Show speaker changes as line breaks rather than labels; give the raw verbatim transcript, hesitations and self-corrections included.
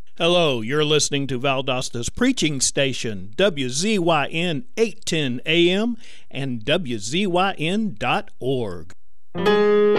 Hello, you're listening to Valdosta's preaching station, W Z Y N eight ten A M and W Z Y N dot org.